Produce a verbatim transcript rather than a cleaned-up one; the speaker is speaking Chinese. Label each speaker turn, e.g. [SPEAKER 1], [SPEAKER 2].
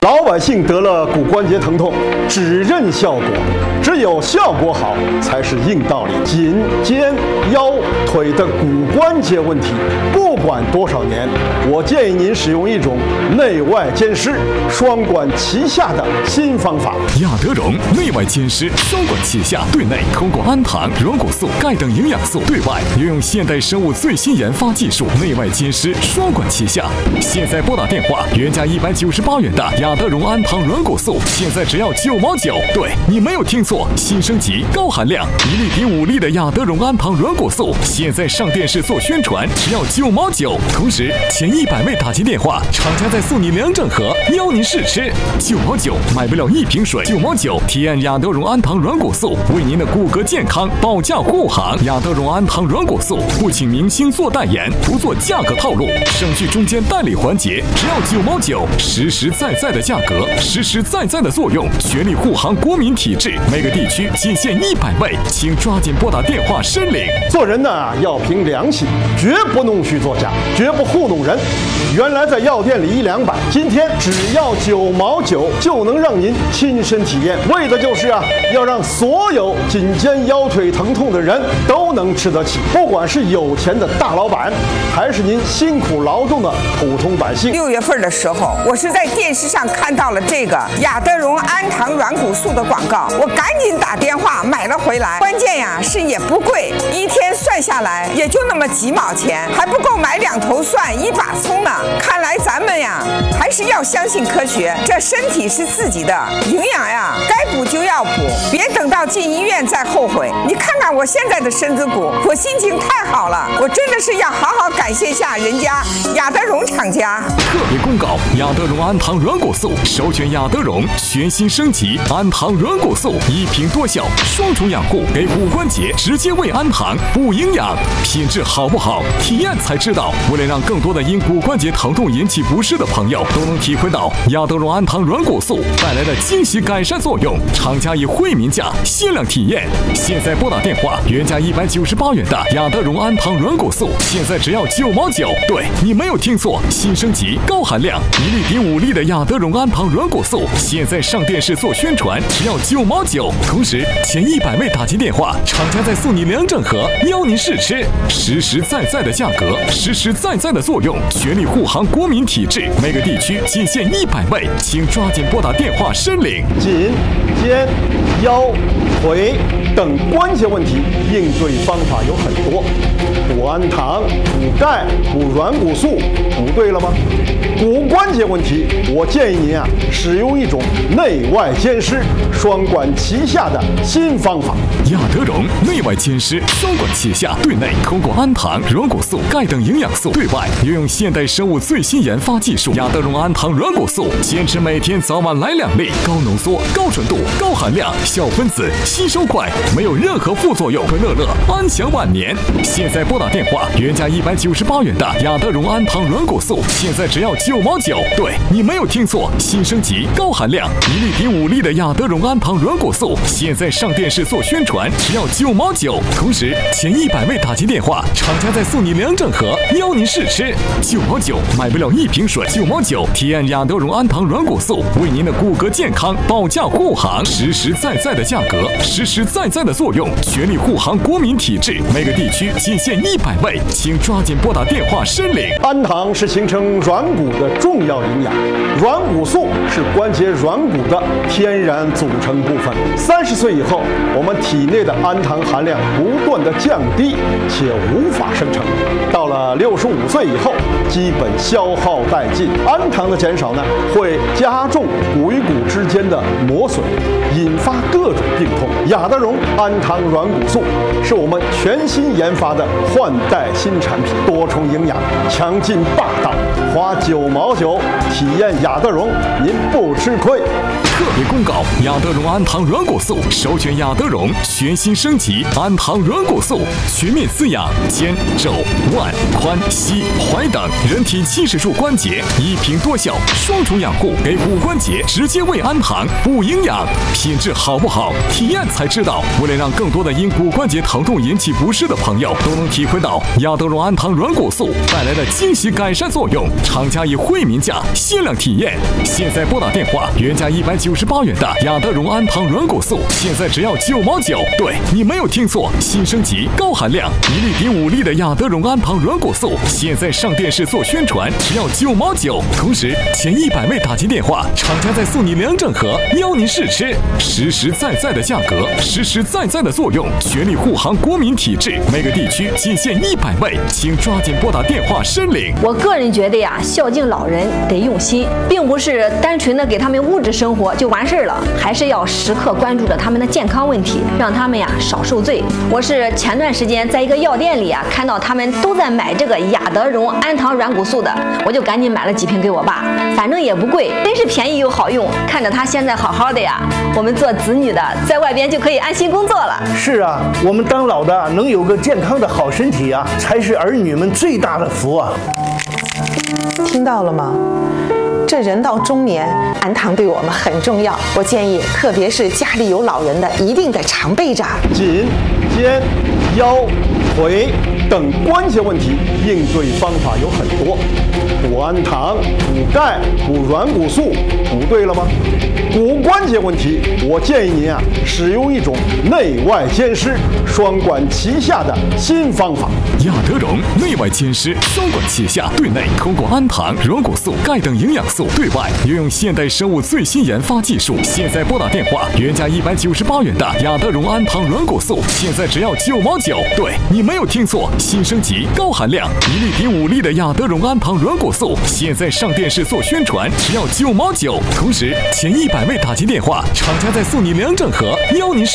[SPEAKER 1] 老百姓得了骨关节疼痛，只认效果，只有效果好才是硬道理。颈、肩、腰、腿的骨关节问题，不管多少年，我建议您使用一种内外兼施、双管齐下的新方法。
[SPEAKER 2] 亚德荣内外兼施，双管齐下，对内通过氨糖、软骨素、钙等营养素，对外运用现代生物最新研发技术，内外兼施，双管齐下。现在拨打电话，原价一百九十八元的亚德荣氨糖软骨素，现在只要九毛九。对，你没有听错，新升级高含量一粒抵五粒的亚德荣氨糖软骨素，现在上电视做宣传，只要九毛九。同时前一百位打进电话，厂家再送你两整盒，邀您试吃。九毛九买不了一瓶水，九毛九体验亚德荣氨糖软骨素，为您的骨骼健康保驾护航。亚德荣氨糖软骨素不请明星做代言，不做价格套路，省去中间代理环节，只要九毛九，实实在在的价格，实实在在的作用，全力护航国民体质。每个地区仅限一百位，请抓紧拨打电话申领。
[SPEAKER 1] 做人呢要凭良心，绝不弄虚作假，绝不糊弄人。原来在药店里一两百，今天只要九毛九就能让您亲身体验，为的就是啊，要让所有颈肩腰腿疼痛的人都能吃得起，不管是有钱的大老板，还是您辛苦劳动的普通百姓。
[SPEAKER 3] 六月份的时候，我是在电视上看到了这个亚德荣氨糖软骨素的广告，我赶紧打电话买了回来。关键呀是也不贵，一天算下来也就那么几毛钱，还不够买两头蒜一把葱呢。看来咱们呀还是要相信科学，这身体是自己的，营养呀该补就要补，别等到进医院再后悔。你看看我现在的身子骨，我心情太好了，我真的是要好好感谢一下人家亚德荣厂家。
[SPEAKER 2] 特别公告：亚德荣氨糖软骨素，首选亚德荣全新升级氨糖软骨素，一瓶多效，双重养护，给骨关节直接喂氨糖，补营养，品质好不好？体验才知道。为了让更多的因骨关节疼痛引起不适的朋友都能体会到亚德荣氨糖软骨素带来的惊喜改善作用，厂家以惠民价限量体验。现在拨打电话，原价一百九十八元的亚德荣氨糖软骨素，现在只要九毛九。对，你没有听错，新升级高含量一粒抵五粒的亚德荣氨糖软骨素，现在上电视做宣传，只要九毛九。同时前一百位打进电话，厂家再送你两整盒，邀您试吃。实实在在的价格，实实在在的作用，全力护航国民体质。每个地区仅限一百位，请抓紧拨打电话申领。
[SPEAKER 1] 颈、肩、腰、腿等关节问题应对方法有很多，补氨糖、补钙、补软骨素，补对了吗？骨关节问题，我建议您啊使用一种内外兼施、双管齐下的新方法。
[SPEAKER 2] 亚德荣内外兼施，双管齐下，对内通过氨糖、软骨素、钙等营养素，对外运用现代生物最新研发技术。亚德荣氨糖软骨素，坚持每天早晚来两粒，高浓缩、高纯度、高含量，小分子，吸收快，没有任何副作用，乐乐安享晚年。现在拨打电话，原价一百九十八元的亚德荣氨糖软骨素，现在只要九毛九。对，你没有听错，新升级高含量一粒抵五粒的亚德荣氨糖软骨素，现在上电视做宣传，只要九毛九。同时前一百位打进电话，厂家再送你两整盒，邀您试吃。九毛九买不了一瓶水，九毛九体验亚德荣氨糖软骨素，为您的骨骼健康保驾护航，实实在在的价格，实实在在的作用，全力护航国民体质。每个地区仅限一百位，请抓紧拨打电话申领。
[SPEAKER 1] 氨糖是形成软骨的重要营养，软骨素是关节软骨的天然组成部分。三十岁以后，我们体内的氨糖含量不断的降低，且无法生成。到了六十五岁以后，基本消耗殆尽。氨糖的减少呢，会加重骨与骨之间的磨损，引发各种病痛。亚德荣氨糖软骨素是我们全新研发的换代新产品，多重营养，强劲霸道，花九毛九体验亚德荣，您不吃亏。
[SPEAKER 2] 特别公告：雅德荣安糖软骨素首选雅德荣全新升级安糖软骨素，全面滋养肩、肘、腕、髋、膝、踝等人体七十处关节，一品多效，双重养护，给骨关节直接喂安糖，补营养。品质好不好？体验才知道。为了让更多的因骨关节疼痛引起不适的朋友都能体会到雅德荣安糖软骨素带来的惊喜改善作用，厂家以惠民价限量体验。现在拨打电话，原价一百九十八元的雅德荣安糖软骨素，现在只要九毛九。对，你没有听错，新升级高含量一粒抵五粒的雅德荣安糖软骨素，现在上电视做宣传只要九毛九。同时前一百位打进电话，厂家再送你两整盒，邀您试吃。实实在在的价格，实实在在的作用，全力护航国民体质。每个地区仅限一百位，请抓紧拨打电话申领。
[SPEAKER 4] 我个人觉得呀，孝敬老人得用心，并不是单纯的给他们物质生活就完事儿了，还是要时刻关注着他们的健康问题，让他们呀少受罪。我是前段时间在一个药店里啊，看到他们都在买这个雅德荣安糖软骨素的，我就赶紧买了几瓶给我爸，反正也不贵，真是便宜又好用。看着他现在好好的呀，我们做子女的在外边就可以安心工作了。
[SPEAKER 5] 是啊，我们当老的能有个健康的好身体啊，才是儿女们最大的福啊。
[SPEAKER 6] 听到了吗？这人到中年，安糖对我们很重要。我建议，特别是家里有老人的，一定得常备着。
[SPEAKER 1] 颈、肩、腰、腿等关节问题应对方法有很多，补安糖、补钙、补软骨素，补对了吗？骨关节问题，我建议您啊，使用一种内外兼施、双管齐下的新方法。
[SPEAKER 2] 雅德荣内外兼施，双管齐下，对内通过安糖、软骨素、钙等营养素，对外运用现代生物最新研发技术。现在拨打电话，原价一百九十八元的雅德荣安糖软骨素，现在只要九毛九。对，你没有听错，新升级高含量一粒抵五粒的雅德荣安糖软骨素，现在上电视做宣传只要九毛九。同时前一百位打进电话，厂家再送你两整盒，邀您